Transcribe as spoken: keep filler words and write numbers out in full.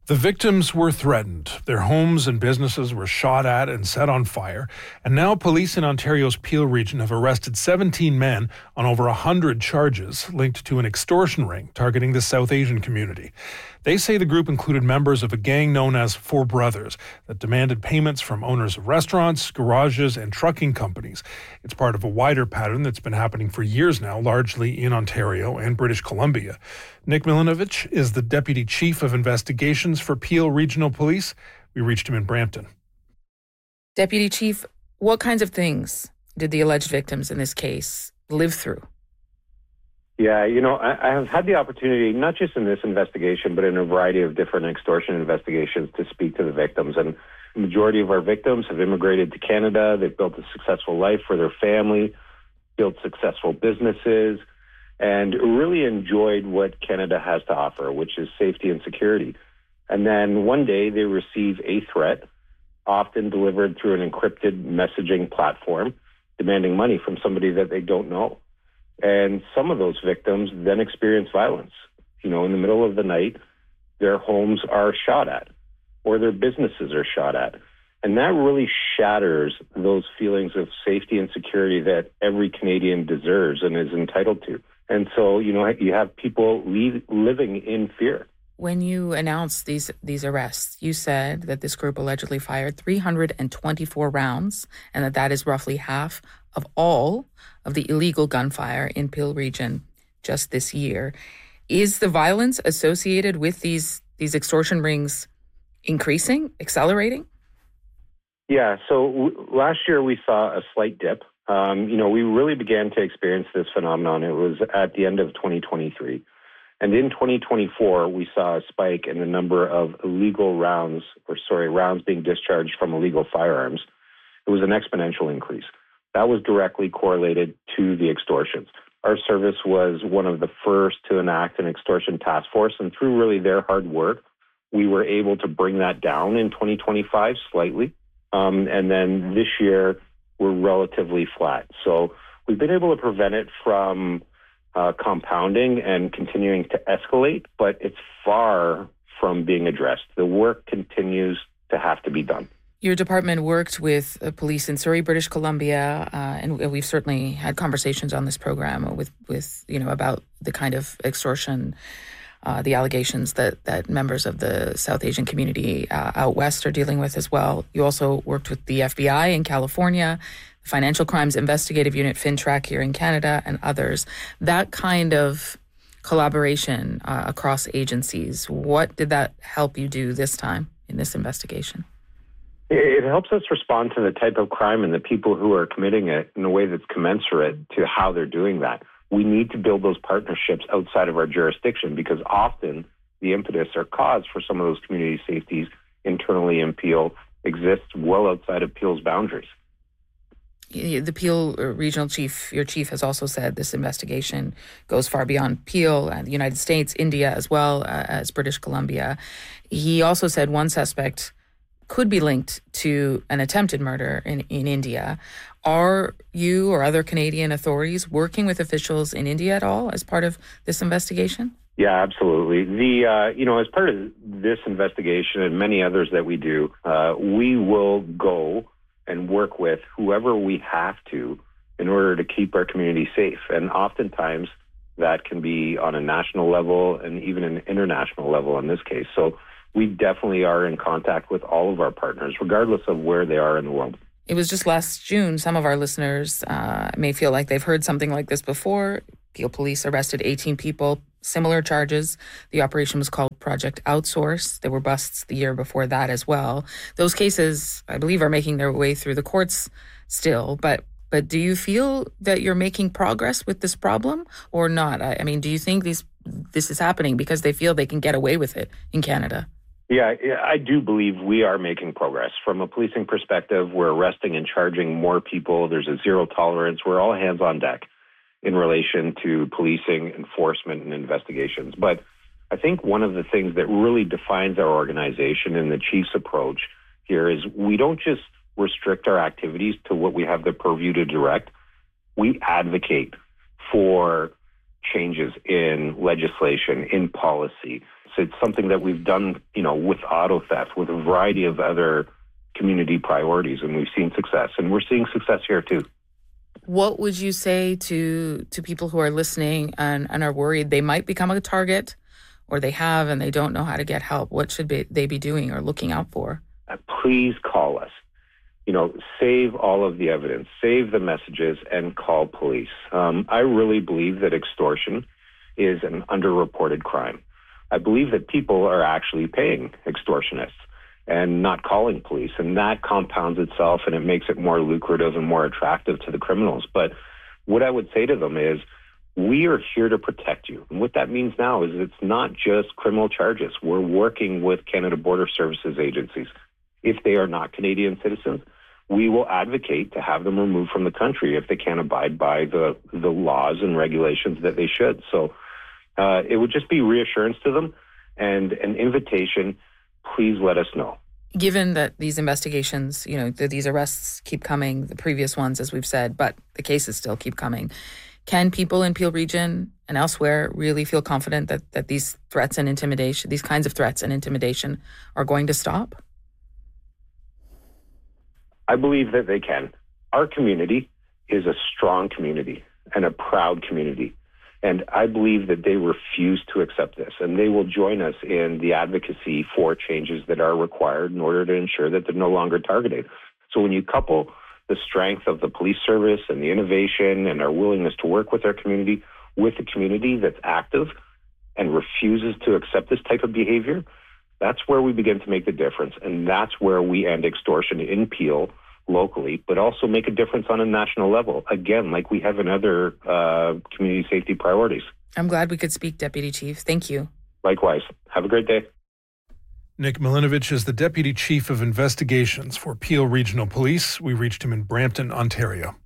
The victims were threatened. Their homes and businesses were shot at and set on fire. And now police in Ontario's Peel region have arrested seventeen men on over one hundred charges linked to an extortion ring targeting the South Asian community. They say the group included members of a gang known as Four Brothers that demanded payments from owners of restaurants, garages, and trucking companies. It's part of a wider pattern that's been happening for years now, largely in Ontario and British Columbia. Nick Milinovic is the Deputy Chief of Investigations for Peel Regional Police. We reached him in Brampton. Deputy Chief, what kinds of things did the alleged victims in this case live through? Yeah, you know, I, I have had the opportunity, not just in this investigation, but in a variety of different extortion investigations, to speak to the victims. And the majority of our victims have immigrated to Canada. They've built a successful life for their family, built successful businesses, and really enjoyed what Canada has to offer, which is safety and security. And then one day they receive a threat, often delivered through an encrypted messaging platform, demanding money from somebody that they don't know. And some of those victims then experience violence. You know, in the middle of the night, their homes are shot at, or their businesses are shot at. And that really shatters those feelings of safety and security that every Canadian deserves and is entitled to. And so, you know, you have people leave, living in fear. When you announced these these arrests, you said that this group allegedly fired three hundred twenty-four rounds and that that is roughly half of all of the illegal gunfire in Peel region just this year. Is the violence associated with these these extortion rings increasing, accelerating? Yeah, so w- last year we saw a slight dip. Um, you know, we really began to experience this phenomenon. It was at the end of twenty twenty-three. And in twenty twenty-four, we saw a spike in the number of illegal rounds, or sorry, rounds being discharged from illegal firearms. It was an exponential increase. That was directly correlated to the extortions. Our service was one of the first to enact an extortion task force, and through really their hard work, we were able to bring that down in twenty twenty-five slightly. Um, and then this year, we're relatively flat. So we've been able to prevent it from uh, compounding and continuing to escalate, but it's far from being addressed. The work continues to have to be done. Your department worked with uh, police in Surrey, British Columbia, uh, and we've certainly had conversations on this program with, with you know, about the kind of extortion, uh, the allegations that, that members of the South Asian community uh, out west are dealing with as well. You also worked with the F B I in California, the Financial Crimes Investigative Unit, FinTrack here in Canada, and others. That kind of collaboration uh, across agencies, what did that help you do this time in this investigation? It helps us respond to the type of crime and the people who are committing it in a way that's commensurate to how they're doing that. We need to build those partnerships outside of our jurisdiction because often the impetus or cause for some of those community safeties internally in Peel exists well outside of Peel's boundaries. The Peel Regional Chief, your chief, has also said this investigation goes far beyond Peel and the United States, India, as well uh, as British Columbia. He also said one suspect could be linked to an attempted murder in, in India. Are you or other Canadian authorities working with officials in India at all as part of this investigation? Yeah, absolutely. The uh, you know, as part of this investigation and many others that we do, uh, we will go and work with whoever we have to in order to keep our community safe. And oftentimes that can be on a national level and even an international level in this case. So we definitely are in contact with all of our partners, regardless of where they are in the world. It was just last June. Some of our listeners uh, may feel like they've heard something like this before. Peel Police arrested eighteen people, similar charges. The operation was called Project Outsource. There were busts the year before that as well. Those cases, I believe, are making their way through the courts still. But but do you feel that you're making progress with this problem or not? I, I mean, do you think these this is happening because they feel they can get away with it in Canada? Yeah, I do believe we are making progress. From a policing perspective, we're arresting and charging more people. There's a zero tolerance. We're all hands on deck in relation to policing, enforcement, and investigations. But I think one of the things that really defines our organization and the chief's approach here is we don't just restrict our activities to what we have the purview to direct. We advocate for changes in legislation, in policy, It's something that we've done, you know, with auto theft, with a variety of other community priorities, and we've seen success, and we're seeing success here too. What would you say to to people who are listening and, and are worried they might become a target, or they have and they don't know how to get help? What should be, they be doing or looking out for? Uh, please call us. You know, save all of the evidence, save the messages, and call police. Um, I really believe that extortion is an underreported crime. I believe that people are actually paying extortionists and not calling police, and that compounds itself and it makes it more lucrative and more attractive to the criminals. But what I would say to them is, we are here to protect you. And what that means now is it's not just criminal charges. We're working with Canada Border Services agencies. If they are not Canadian citizens, we will advocate to have them removed from the country if they can't abide by the, the laws and regulations that they should. So uh, it would just be reassurance to them and an invitation. Please let us know. Given that these investigations, you know, that these arrests keep coming, the previous ones, as we've said, but the cases still keep coming, can people in Peel Region and elsewhere really feel confident that, that these threats and intimidation, these kinds of threats and intimidation are going to stop? I believe that they can. Our community is a strong community and a proud community. And I believe that they refuse to accept this, and they will join us in the advocacy for changes that are required in order to ensure that they're no longer targeted. So when you couple the strength of the police service and the innovation and our willingness to work with our community with a community that's active and refuses to accept this type of behavior, that's where we begin to make the difference. And that's where we end extortion in Peel locally, but also make a difference on a national level, again, like we have in other uh, community safety priorities. I'm glad we could speak, Deputy Chief. Thank you. Likewise. Have a great day. Nick Milinovich is the Deputy Chief of Investigations for Peel Regional Police. We reached him in Brampton, Ontario.